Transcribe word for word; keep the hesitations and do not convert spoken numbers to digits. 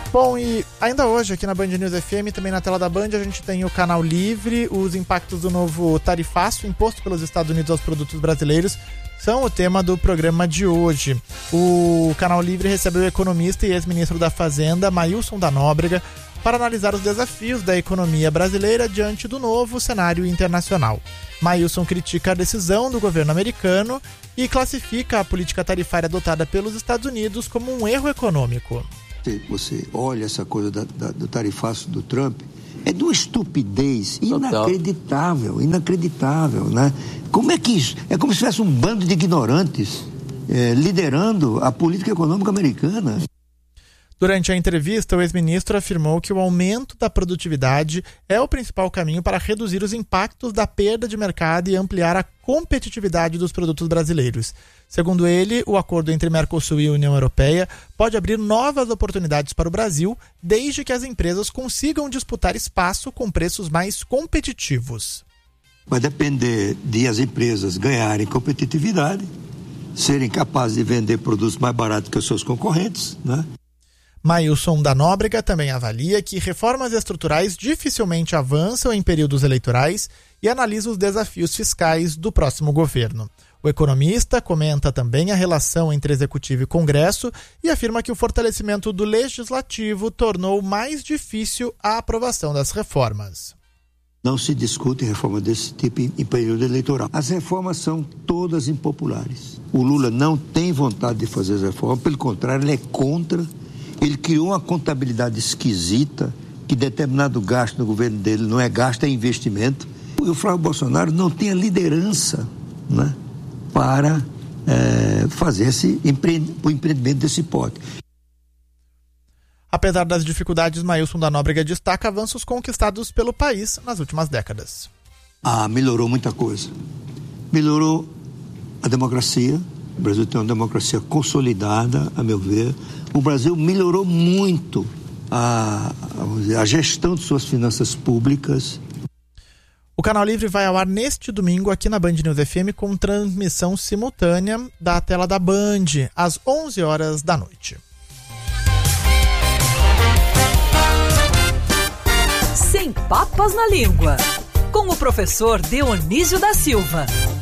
Bom, e ainda hoje aqui na Band News F M, também na tela da Band, a gente tem o Canal Livre. Os impactos do novo tarifaço imposto pelos Estados Unidos aos produtos brasileiros são o tema do programa de hoje. O Canal Livre recebeu o economista e ex-ministro da Fazenda, Maílson da Nóbrega, para analisar os desafios da economia brasileira diante do novo cenário internacional. Maílson critica a decisão do governo americano e classifica a política tarifária adotada pelos Estados Unidos como um erro econômico. Você olha essa coisa da, da, do tarifaço do Trump, é de uma estupidez inacreditável, inacreditável, né? Como é que isso? É como se tivesse um bando de ignorantes é, liderando a política econômica americana. Durante a entrevista, o ex-ministro afirmou que o aumento da produtividade é o principal caminho para reduzir os impactos da perda de mercado e ampliar a competitividade dos produtos brasileiros. Segundo ele, o acordo entre Mercosul e a União Europeia pode abrir novas oportunidades para o Brasil, desde que as empresas consigam disputar espaço com preços mais competitivos. Vai depender de as empresas ganharem competitividade, serem capazes de vender produtos mais baratos que os seus concorrentes, né? Maílson da Nóbrega também avalia que reformas estruturais dificilmente avançam em períodos eleitorais e analisa os desafios fiscais do próximo governo. O economista comenta também a relação entre Executivo e Congresso e afirma que o fortalecimento do Legislativo tornou mais difícil a aprovação das reformas. Não se discute reforma desse tipo em período eleitoral. As reformas são todas impopulares. O Lula não tem vontade de fazer as reformas, pelo contrário, ele é contra. Ele criou uma contabilidade esquisita, que determinado gasto no governo dele não é gasto, é investimento. E o Flávio Bolsonaro não tem a liderança, né, para é, fazer esse empre... o empreendimento desse porte. Apesar das dificuldades, Maílson da Nóbrega destaca avanços conquistados pelo país nas últimas décadas. Ah, melhorou muita coisa. Melhorou a democracia. O Brasil tem uma democracia consolidada, a meu ver. O Brasil melhorou muito a, a gestão de suas finanças públicas. O Canal Livre vai ao ar neste domingo aqui na Band News F M com transmissão simultânea da tela da Band, às onze horas da noite. Sem papas na língua, com o professor Dionísio da Silva.